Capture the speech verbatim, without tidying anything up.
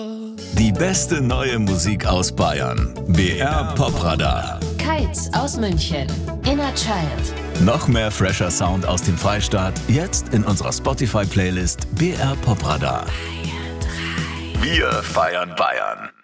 Die beste neue Musik aus Bayern. B R Popradar. Kites aus München. Inner Child. Noch mehr fresher Sound aus dem Freistaat. Jetzt in unserer Spotify-Playlist B R Popradar. Wir feiern Bayern.